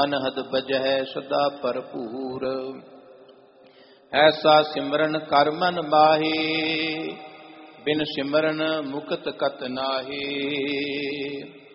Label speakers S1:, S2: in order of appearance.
S1: अनहद बजह सदा भरपूर। ऐसा सिमरन कर मन माहे, बिन सिमरन मुक्त कत नाहे।